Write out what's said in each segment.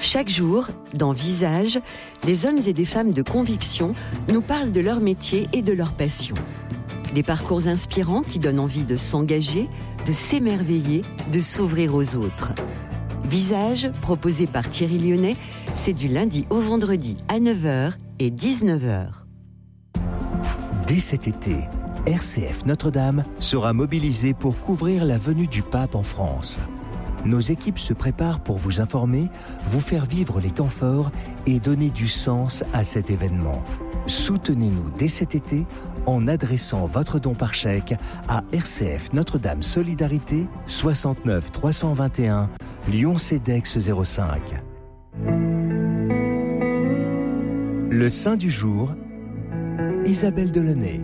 Chaque jour, dans Visage, des hommes et des femmes de conviction nous parlent de leur métier et de leur passion. Des parcours inspirants qui donnent envie de s'engager, de s'émerveiller, de s'ouvrir aux autres. Visage, proposé par Thierry Lyonnais, c'est du lundi au vendredi à 9h et 19h. Dès cet été, RCF Notre-Dame sera mobilisée pour couvrir la venue du pape en France. Nos équipes se préparent pour vous informer, vous faire vivre les temps forts et donner du sens à cet événement. Soutenez-nous dès cet été en adressant votre don par chèque à RCF Notre-Dame Solidarité 69 321 Lyon CEDEX 05. Le Saint du jour, Isabelle Delaunay.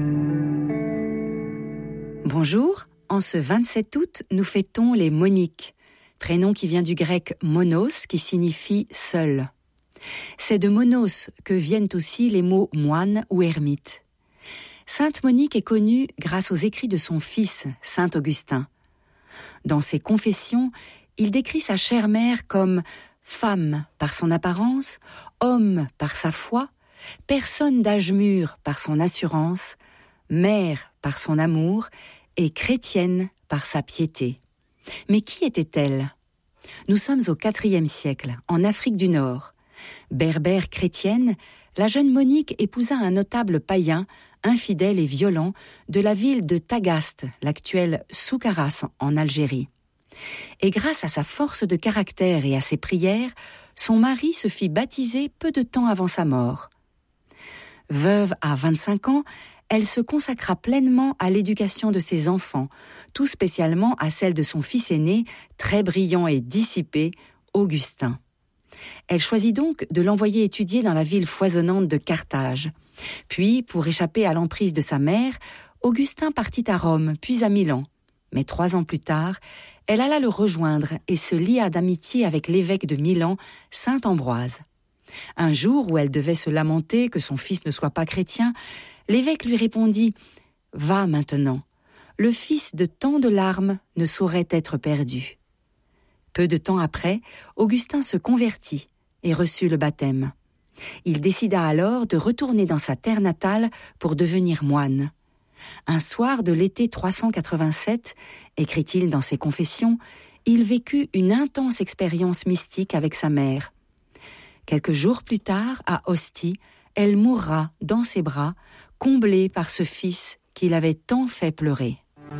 Bonjour, en ce 27 août, nous fêtons les Moniques, prénom qui vient du grec monos qui signifie seul. C'est de monos que viennent aussi les mots moine ou ermite. Sainte Monique est connue grâce aux écrits de son fils, saint Augustin. Dans ses confessions, il décrit sa chère mère comme femme par son apparence, homme par sa foi, personne d'âge mûr par son assurance, mère par son amour et chrétienne par sa piété. Mais qui était-elle ? Nous sommes au IVe siècle, en Afrique du Nord. Berbère chrétienne, la jeune Monique épousa un notable païen, infidèle et violent, de la ville de Tagaste, l'actuelle Soukaras en Algérie. Et grâce à sa force de caractère et à ses prières, son mari se fit baptiser peu de temps avant sa mort. Veuve à 25 ans, elle se consacra pleinement à l'éducation de ses enfants, tout spécialement à celle de son fils aîné, très brillant et dissipé, Augustin. Elle choisit donc de l'envoyer étudier dans la ville foisonnante de Carthage. Puis, pour échapper à l'emprise de sa mère, Augustin partit à Rome, puis à Milan. Mais 3 ans plus tard, elle alla le rejoindre et se lia d'amitié avec l'évêque de Milan, saint Ambroise. Un jour où elle devait se lamenter que son fils ne soit pas chrétien, l'évêque lui répondit « Va maintenant, le fils de tant de larmes ne saurait être perdu. » Peu de temps après, Augustin se convertit et reçut le baptême. Il décida alors de retourner dans sa terre natale pour devenir moine. Un soir de l'été 387, écrit-il dans ses confessions, il vécut une intense expérience mystique avec sa mère. Quelques jours plus tard, à Ostie, elle mourra dans ses bras, comblée par ce fils qui l'avait tant fait pleurer.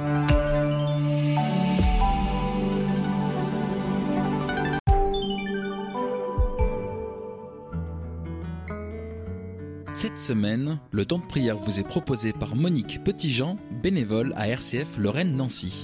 Cette semaine, le temps de prière vous est proposé par Monique Petitjean, bénévole à RCF Lorraine-Nancy.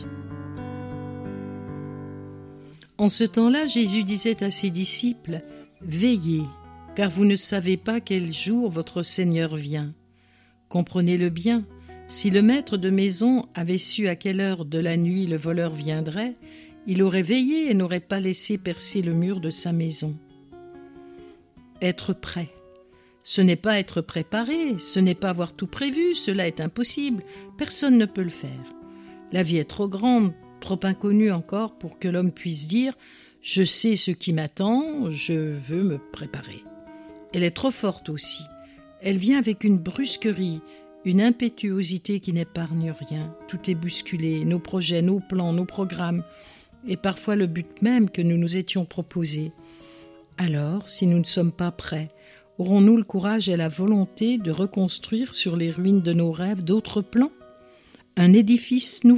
En ce temps-là, Jésus disait à ses disciples « Veillez, car vous ne savez pas quel jour votre Seigneur vient. Comprenez-le bien, si le maître de maison avait su à quelle heure de la nuit le voleur viendrait, il aurait veillé et n'aurait pas laissé percer le mur de sa maison. » Être prêt. Ce n'est pas être préparé, ce n'est pas avoir tout prévu, cela est impossible, personne ne peut le faire. La vie est trop grande, trop inconnue encore pour que l'homme puisse dire « je sais ce qui m'attend, je veux me préparer ». Elle est trop forte aussi, elle vient avec une brusquerie, une impétuosité qui n'épargne rien, tout est bousculé, nos projets, nos plans, nos programmes, et parfois le but même que nous nous étions proposé. Alors, si nous ne sommes pas prêts, aurons-nous le courage et la volonté de reconstruire sur les ruines de nos rêves d'autres plans ? Un édifice nouveau ?